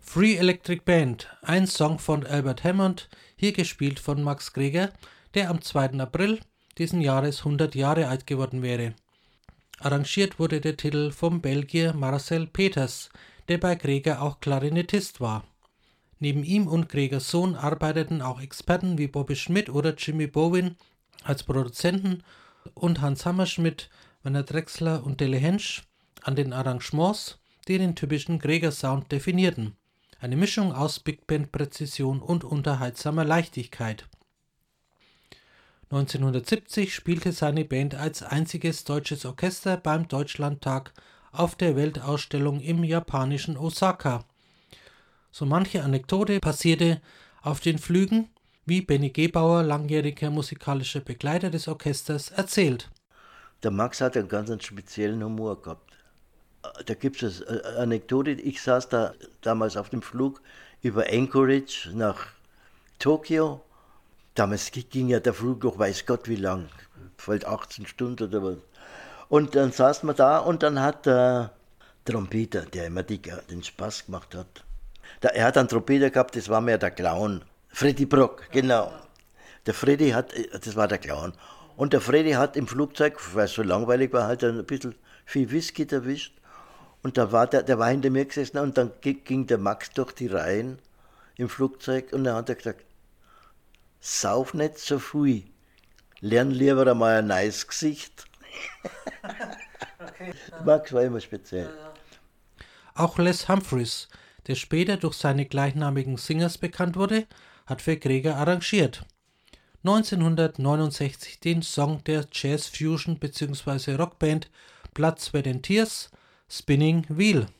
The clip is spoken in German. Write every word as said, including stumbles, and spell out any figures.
Free Electric Band, ein Song von Albert Hammond, hier gespielt von Max Greger, der am zweiten April diesen Jahres hundert Jahre alt geworden wäre. Arrangiert wurde der Titel vom Belgier Marcel Peters, der bei Greger auch Klarinettist war. Neben ihm und Gregers Sohn arbeiteten auch Experten wie Bobby Schmidt oder Jimmy Bowen als Produzenten und Hans Hammerschmidt, Werner Drechsler und Delle Hensch an den Arrangements, die den typischen Greger-Sound definierten. Eine Mischung aus Big Band-Präzision und unterhaltsamer Leichtigkeit. neunzehnhundertsiebzig spielte seine Band als einziges deutsches Orchester beim Deutschlandtag auf der Weltausstellung im japanischen Osaka. So manche Anekdote passierte auf den Flügen, wie Benny Gebauer, langjähriger musikalischer Begleiter des Orchesters, erzählt. Der Max hat einen ganz speziellen Humor gehabt. Da gibt es eine Anekdote, ich saß da damals auf dem Flug über Anchorage nach Tokio. Damals ging ja der Flug noch weiß Gott wie lang, vielleicht achtzehn Stunden oder was. Und dann saßen wir da und dann hat der Trompeter, der immer die, den Spaß gemacht hat, der, er hat einen Trompeter gehabt, das war mehr der Clown, Freddy Brock, genau. Der Freddy hat, das war der Clown. Und der Freddy hat im Flugzeug, weil es so langweilig war, halt ein bisschen viel Whisky erwischt. Und da war der, der war hinter mir gesessen und dann ging der Max durch die Reihen im Flugzeug und dann hat er gesagt, sauf nicht so viel, lern lieber einmal ein neues Gesicht. Okay, ja. Max war immer speziell. Auch Les Humphreys, der später durch seine gleichnamigen Singers bekannt wurde, hat für Greger arrangiert. neunzehnhundertneunundsechzig den Song der Jazz-Fusion bzw. Rockband Blood, Sweat and Tears, Spinning Wheel.